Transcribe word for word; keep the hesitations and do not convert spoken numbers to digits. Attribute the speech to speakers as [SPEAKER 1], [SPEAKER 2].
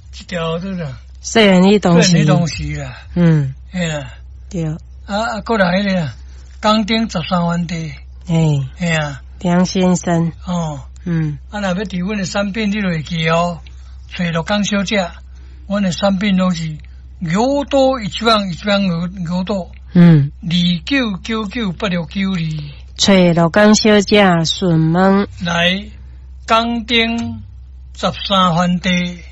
[SPEAKER 1] 一条对啦，
[SPEAKER 2] 虽然你东西，
[SPEAKER 1] 虽然你东西啦，
[SPEAKER 2] 嗯，
[SPEAKER 1] 嘿啦，
[SPEAKER 2] 对，
[SPEAKER 1] 啊啊，过来迄个钢钉十三番地，
[SPEAKER 2] 哎，
[SPEAKER 1] 嘿啊，
[SPEAKER 2] 梁先生，
[SPEAKER 1] 哦，
[SPEAKER 2] 嗯，
[SPEAKER 1] 啊，若要伫阮的产品你就会记哦，找鹿港小姐，阮的产品拢是牛多一万一万牛牛多，
[SPEAKER 2] 嗯，
[SPEAKER 1] 二九九九八六九二，
[SPEAKER 2] 找鹿港小姐询问
[SPEAKER 1] 来钢钉十三番地。